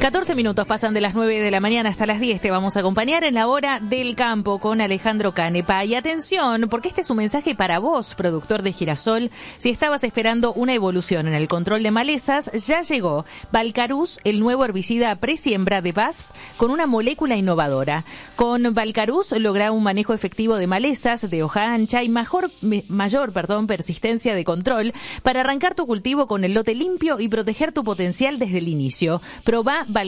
14 minutos pasan de las 9 de la mañana hasta las 10. Te vamos a acompañar en la hora del campo con Alejandro Canepa. Y atención, porque este es un mensaje para vos, productor de girasol. Si estabas esperando una evolución en el control de malezas, ya llegó Valcaruz, el nuevo herbicida presiembra de BASF con una molécula innovadora. Con Valcaruz logra un manejo efectivo de malezas de hoja ancha y mayor persistencia de control para arrancar tu cultivo con el lote limpio y proteger tu potencial desde el inicio. Probá